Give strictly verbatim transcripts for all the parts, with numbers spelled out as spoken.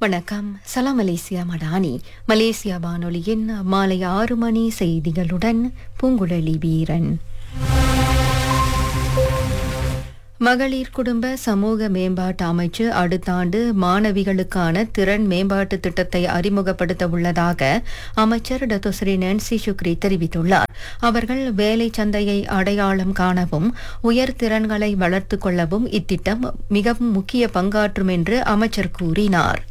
வணக்கம். சலாம் Malaysia Madani. Malaysia வானொலியின் மாலை ஆறு மணி செய்திகளுடன் பூங்குழலி வீரன். மகளிர் குடும்ப சமூக மேம்பாட்டு அமைச்சு அடுத்த ஆண்டு மாணவிகளுக்கான திறன் மேம்பாட்டு திட்டத்தை அறிமுகப்படுத்த உள்ளதாக அமைச்சர் டத்தோஸ்ரீ நான்சி சுக்ரி தெரிவித்துள்ளார். அவர்கள் வேலை சந்தையை அடையாளம் காணவும் உயர் திறன்களை வளர்த்துக் கொள்ளவும் இத்திட்டம் மிகவும் முக்கிய பங்காற்றும் என்று அமைச்சர் கூறினார்.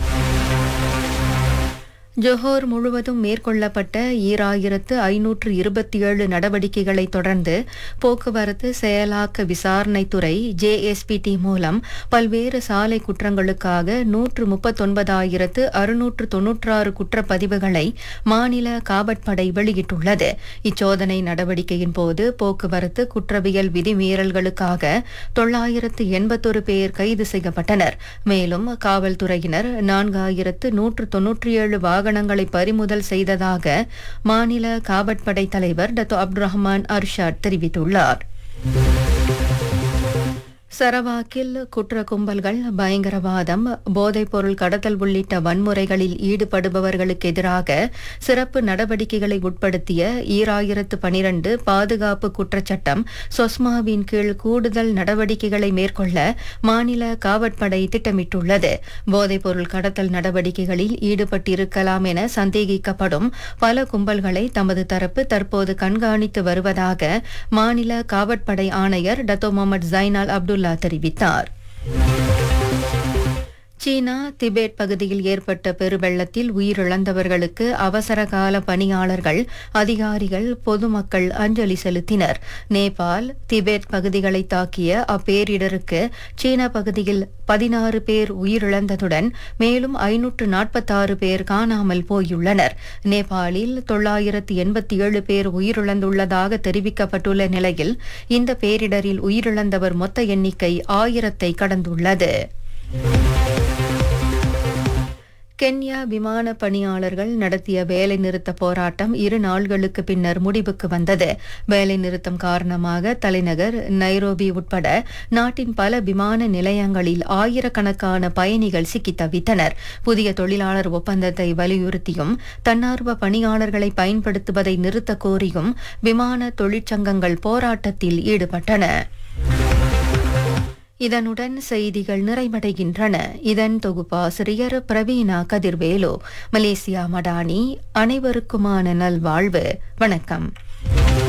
ஜொஹோர் முழுவதும் மேற்கொள்ளப்பட்ட ஈராயிரத்து ஐநூற்று இருபத்தி ஏழு நடவடிக்கைகளை தொடர்ந்து போக்குவரத்து செயலாக்க விசாரணைத்துறை ஜேஎஸ்பிடி மூலம் பல்வேறு சாலை குற்றங்களுக்காக நூற்று முப்பத்தொன்பதாயிரத்து அறுநூற்று தொன்னூற்றாறு குற்றப்பதிவுகளை மாநில காவற்படை வெளியிட்டுள்ளது. இச்சோதனை நடவடிக்கையின் போது போக்குவரத்து குற்றவியல் விதிமீறல்களுக்காக தொள்ளாயிரத்து எண்பத்தொரு பேர் கைது செய்யப்பட்டனர். மேலும் காவல்துறையினர் நான்காயிரத்து நூற்று தொன்னூற்றி ஏழு வாகனங்களை பறிமுதல் செய்ததாக மாநில காவற்படை தலைவர் டத்தோ அப்துல் ரஹ்மான் அர்ஷாட் தெரிவித்துள்ளார். சரவாக்கில் குற்ற கும்பல்கள் பயங்கரவாதம், போதைப்பொருள் கடத்தல் உள்ளிட்ட வன்முறைகளில் ஈடுபடுபவர்களுக்கு எதிராக சிறப்பு நடவடிக்கைகளை உட்படுத்திய ஈராயிரத்து பனிரண்டு பாதுகாப்பு குற்றச்சட்டம் சொஸ்மாவின் கீழ் கூடுதல் நடவடிக்கைகளை மேற்கொள்ள மாநில காவற்படை திட்டமிட்டுள்ளது. போதைப்பொருள் கடத்தல் நடவடிக்கைகளில் ஈடுபட்டிருக்கலாம் என சந்தேகிக்கப்படும் பல கும்பல்களை தமது தரப்பு தற்போது கண்காணித்து வருவதாக மாநில காவற்படை ஆணையர் டத்தோ முகமது ஜைனால் அப்துல்லா தெரிவித்தார். சீனா திபெத் பகுதியில் ஏற்பட்ட பெருவெள்ளத்தில் உயிரிழந்தவர்களுக்கு அவசரகால பணியாளர்கள், அதிகாரிகள், பொதுமக்கள் அஞ்சலி செலுத்தினர். நேபாள் திபெத் பகுதிகளை தாக்கிய அப்பேரிடருக்கு சீன பகுதியில் பதினாறு பேர் உயிரிழந்ததுடன் மேலும் ஐநூற்று நாற்பத்தாறு பேர் காணாமல் போயுள்ளனர். நேபாளில் தொள்ளாயிரத்து எண்பத்தி ஏழு பேர் உயிரிழந்துள்ளதாக தெரிவிக்கப்பட்டுள்ள நிலையில் இந்த பேரிடரில் உயிரிழந்தவர் மொத்த எண்ணிக்கை ஆயிரத்தை கடந்துள்ளது. கென்யா விமான பணியாளர்கள் நடத்திய வேலைநிறுத்த போராட்டம் இரு நாள்களுக்கு பின்னர் முடிவுக்கு வந்தது. வேலைநிறுத்தம் காரணமாக தலைநகர் நைரோபி உட்பட நாட்டின் பல விமான நிலையங்களில் ஆயிரக்கணக்கான பயணிகள் சிக்கி தவித்தனர். புதிய தொழிலாளர் ஒப்பந்தத்தை வலியுறுத்தியும் தன்னார்வ பணியாளர்களை பயன்படுத்துவதை நிறுத்த கோரியும் விமான தொழிற்சங்கங்கள் போராட்டத்தில் ஈடுபட்டன. இதனுடன் செய்திகள் நிறைவடைகின்றன. இதன் தொகுப்பாசிரியர் பிரவீணா கதிர்வேலு. மலேசியா மடானி. அனைவருக்குமான நல்வாழ்வு. வணக்கம்.